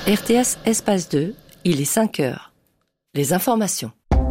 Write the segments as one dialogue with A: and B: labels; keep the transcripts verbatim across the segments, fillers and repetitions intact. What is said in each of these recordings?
A: R T S Espace deux, il est cinq heures. Les informations.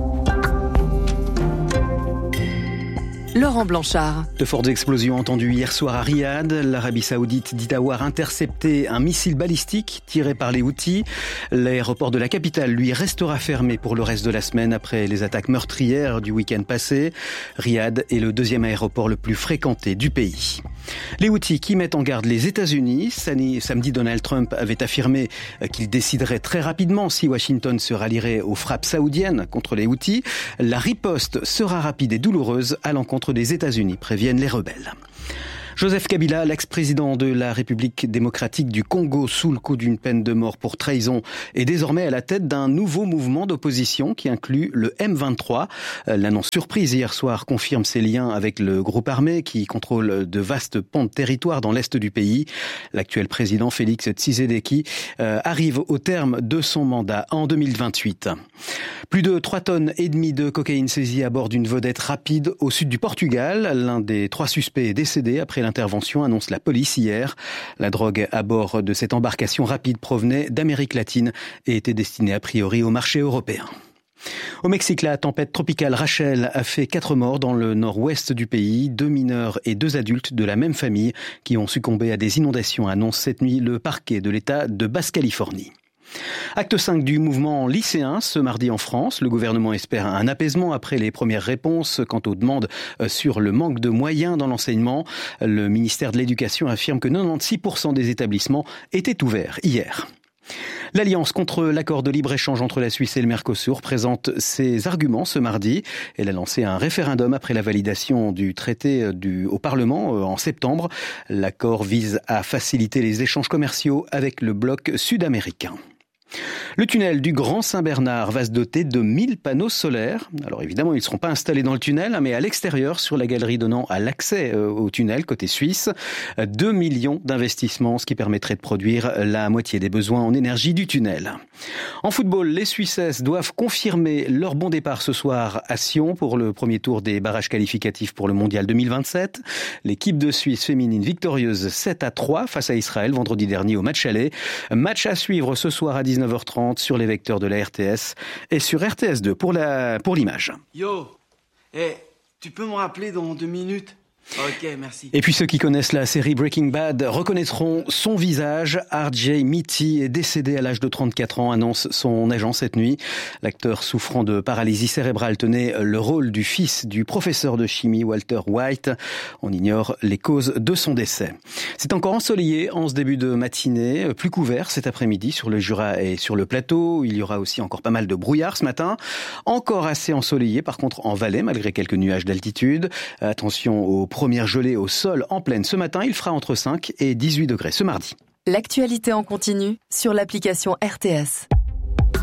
A: Laurent Blanchard.
B: De fortes explosions entendues hier soir à Riyad. L'Arabie Saoudite dit avoir intercepté un missile balistique tiré par les Houthis. L'aéroport de la capitale, lui, restera fermé pour le reste de la semaine après les attaques meurtrières du week-end passé. Riyad est le deuxième aéroport le plus fréquenté du pays. Les Houthis qui mettent en garde les États-Unis. Samedi, Donald Trump avait affirmé qu'il déciderait très rapidement si Washington se rallierait aux frappes saoudiennes contre les Houthis. La riposte sera rapide et douloureuse à l'encontre des États-Unis, préviennent les rebelles. Joseph Kabila, l'ex-président de la République démocratique du Congo, sous le coup d'une peine de mort pour trahison, est désormais à la tête d'un nouveau mouvement d'opposition qui inclut le M vingt-trois. L'annonce surprise hier soir confirme ses liens avec le groupe armé qui contrôle de vastes pans de territoire dans l'est du pays. L'actuel président Félix Tshisekedi euh, arrive au terme de son mandat en deux mille vingt-huit. Plus de trois tonnes et demie de cocaïne saisie à bord d'une vedette rapide au sud du Portugal. L'un des trois suspects est décédé après l'intervention, annonce la police hier. La drogue à bord de cette embarcation rapide provenait d'Amérique latine et était destinée a priori au marché européen. Au Mexique, la tempête tropicale Rachel a fait quatre morts dans le nord-ouest du pays, deux mineurs et deux adultes de la même famille qui ont succombé à des inondations, annonce cette nuit le parquet de l'État de Basse-Californie. Acte cinq du mouvement lycéen ce mardi en France. Le gouvernement espère un apaisement après les premières réponses quant aux demandes sur le manque de moyens dans l'enseignement. Le ministère de l'Éducation affirme que quatre-vingt-seize pour cent des établissements étaient ouverts hier. L'Alliance contre l'accord de libre-échange entre la Suisse et le Mercosur présente ses arguments ce mardi. Elle a lancé un référendum après la validation du traité du, au Parlement en septembre. L'accord vise à faciliter les échanges commerciaux avec le bloc sud-américain. Le tunnel du Grand Saint-Bernard va se doter de mille panneaux solaires. Alors évidemment, ils ne seront pas installés dans le tunnel, mais à l'extérieur, sur la galerie donnant à l'accès au tunnel, côté suisse. deux millions d'investissements, ce qui permettrait de produire la moitié des besoins en énergie du tunnel. En football, les Suissesses doivent confirmer leur bon départ ce soir à Sion pour le premier tour des barrages qualificatifs pour le Mondial deux mille vingt-sept. L'équipe de Suisse féminine victorieuse sept à trois face à Israël vendredi dernier au match aller. Match à suivre ce soir à dix-neuf heures trente sur les vecteurs de la R T S et sur R T S deux pour, la, pour l'image.
C: Yo, hey, tu peux me rappeler dans deux minutes ? Ok, merci.
B: Et puis ceux qui connaissent la série Breaking Bad reconnaîtront son visage. R J Mitty est décédé à l'âge de trente-quatre ans, annonce son agent cette nuit. L'acteur souffrant de paralysie cérébrale tenait le rôle du fils du professeur de chimie Walter White. On ignore les causes de son décès. C'est encore ensoleillé en ce début de matinée, plus couvert cet après-midi sur le Jura et sur le plateau. Il y aura aussi encore pas mal de brouillard ce matin. Encore assez ensoleillé par contre en Valais malgré quelques nuages d'altitude. Attention aux première gelée au sol en plaine ce matin, il fera entre cinq et dix-huit degrés ce mardi.
A: L'actualité en continu sur l'application R T S.